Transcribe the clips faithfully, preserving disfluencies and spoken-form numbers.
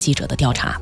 记者的调查。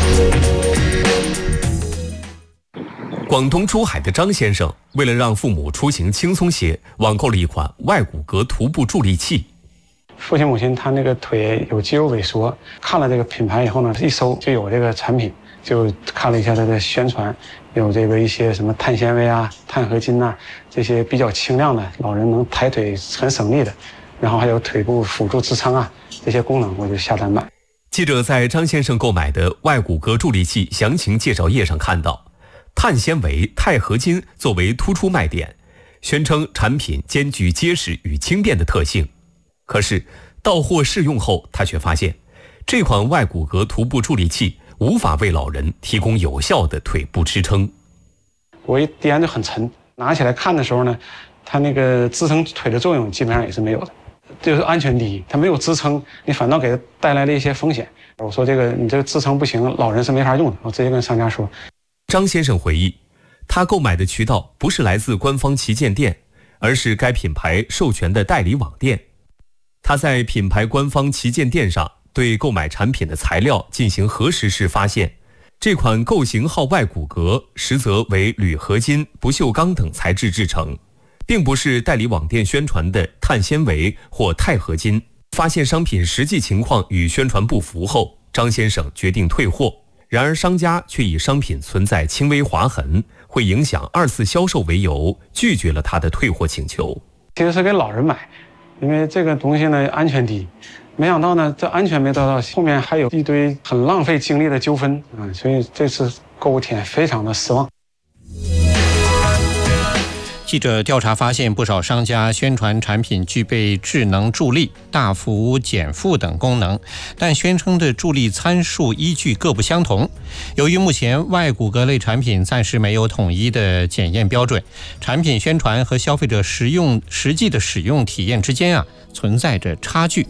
广东珠海的张先生为了让父母出行轻松些，网购了一款外骨骼徒步助力器。 父亲母亲他那个腿有肌肉萎缩，看了这个品牌以后呢，一搜就有这个产品，就看了一下它的宣传，有这个一些什么碳纤维啊、碳合金啊，这些比较轻量的，老人能抬腿很省力的，然后还有腿部辅助支撑啊这些功能，我就下单买。 记者在张先生购买的外骨骼助力器详情介绍页上看到，碳纤维、钛合金作为突出卖点，宣称产品兼具结实与轻便的特性。可是到货试用后，他却发现这款外骨骼徒步助力器无法为老人提供有效的腿部支撑。 我一掂就很沉，拿起来看的时候呢，它那个支撑腿的作用基本上也是没有的，就是安全第一，它没有支撑，你反倒给它带来了一些风险。我说这个你这个支撑不行，老人是没法用的，我直接跟商家说。 张先生回忆，他购买的渠道不是来自官方旗舰店，而是该品牌授权的代理网店。他在品牌官方旗舰店上对购买产品的材料进行核实时发现，这款构型号外骨骼实则为铝合金、不锈钢等材质制成，并不是代理网店宣传的碳纤维或钛合金。发现商品实际情况与宣传不符后，张先生决定退货。然而商家却以商品存在轻微划痕，会影响二次销售为由，拒绝了他的退货请求。 其实是给老人买，因为这个东西呢安全第一，没想到呢这安全没得到，后面还有一堆很浪费精力的纠纷啊，所以这次购物体验非常的失望。 记者调查发现，不少商家宣传产品具备智能助力、大幅减负等功能，但宣称的助力参数依据各不相同。由于目前外骨骼类产品暂时没有统一的检验标准，产品宣传和消费者实用实际的使用体验之间啊存在着差距。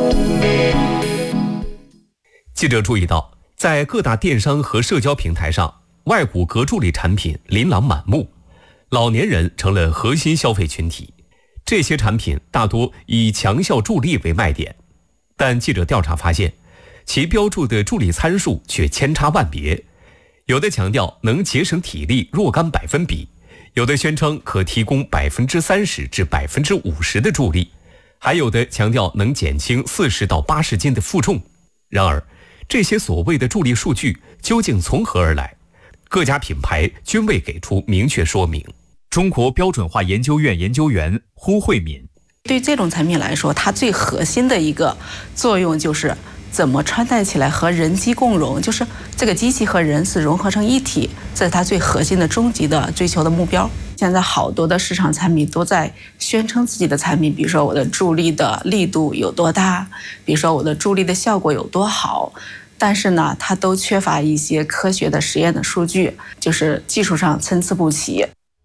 记者注意到，在各大电商和社交平台上，外骨骼助力产品琳琅满目。老年人成了核心消费群体，这些产品大多以强效助力为卖点，但记者调查发现，其标注的助力参数却千差万别，有的强调能节省体力若干百分比，有的宣称可提供百分之三十至百分之五十的助力，还有的强调能减轻四十到八十斤的负重。然而，这些所谓的助力数据究竟从何而来？各家品牌均未给出明确说明。 中国标准化研究院研究员胡慧敏， 对这种产品来说，它最核心的一个作用就是怎么穿戴起来和人机共融，就是这个机器和人是融合成一体，这是它最核心的终极的追求的目标。现在好多的市场产品都在宣称自己的产品，比如说我的助力的力度有多大，比如说我的助力的效果有多好，但是呢，它都缺乏一些科学的实验的数据，就是技术上参差不齐。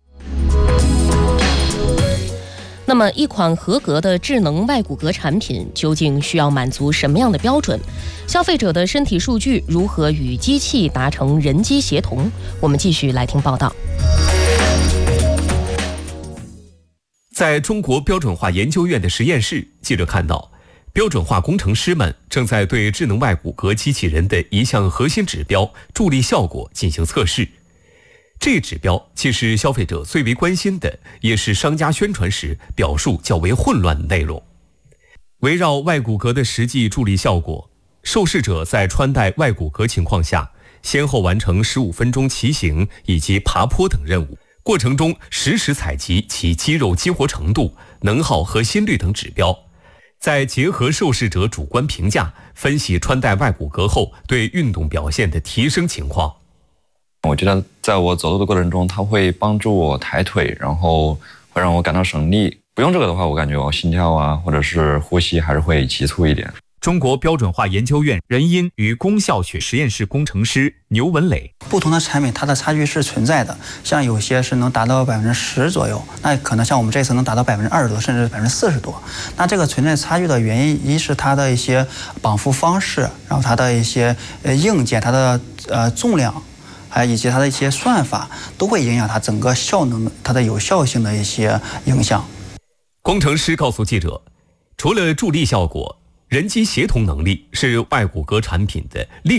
那么，一款合格的智能外骨骼产品究竟需要满足什么样的标准？消费者的身体数据如何与机器达成人机协同？我们继续来听报道。 在中国标准化研究院的实验室，记者看到，标准化工程师们正在对智能外骨骼机器人的一项核心指标助力效果进行测试。这指标既是消费者最为关心的，也是商家宣传时表述较为混乱的内容。围绕外骨骼的实际助力效果，受试者在穿戴外骨骼情况下，先后完成十五分钟骑行以及爬坡等任务，过程中实时采集其肌肉激活程度、能耗和心率等指标，再结合受试者主观评价，分析穿戴外骨骼后对运动表现的提升情况。 我觉得在我走路的过程中，它会帮助我抬腿，然后会让我感到省力。不用这个的话，我感觉我心跳啊，或者是呼吸还是会急促一点。 中国标准化研究院人因与功效学实验室工程师牛文磊， 不同的产品它的差距是存在的，像有些是能达到百分之十左右，那可能像我们这次能达到百分之二十多，甚至百分之四十多。那这个存在差距的原因，一是它的一些绑缚方式，然后它的一些呃硬件，它的呃重量，还有以及它的一些算法，都会影响它整个效能、它的有效性的一些影响。 工程师告诉记者，除了助力效果，人机协同能力是外骨骼产品的另